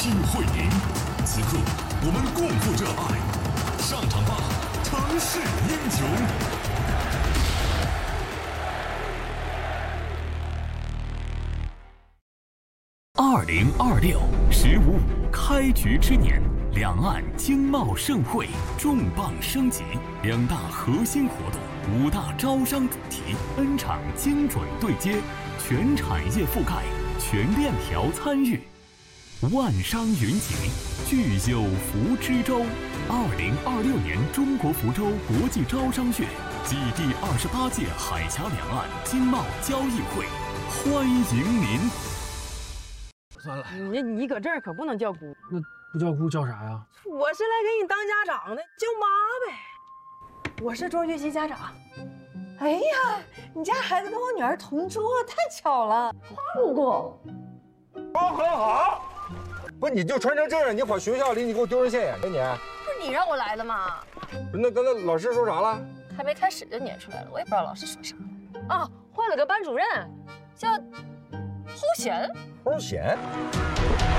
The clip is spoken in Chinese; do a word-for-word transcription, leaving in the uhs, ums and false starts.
心会宁。此刻，我们共赴这爱，上场吧，城市英雄！二零二六“十五五”开局之年，两岸经贸盛会重磅升级，两大核心活动，五大招商主题，N场精准对接，全产业覆盖，全链条参与。万商云集，聚友福之州。二零二六年中国福州国际招商月暨第二十八届海峡两岸经贸交易会，欢迎您！ 算了， 你你搁这儿可不能叫姑， 那不叫姑叫啥呀？ 我是来给你当家长的，叫妈呗。我是庄学习家长。 哎呀，你家孩子跟我女儿同桌，太巧了。花姑姑， 刚很好。不，你就穿成这样，你跑学校里，你给我丢人现眼，你。 不是你让我来的吗？ 那刚才老师说啥了？ 还没开始就撵出来了，我也不知道老师说啥了。啊，换了个班主任，叫齁贤。 齁贤。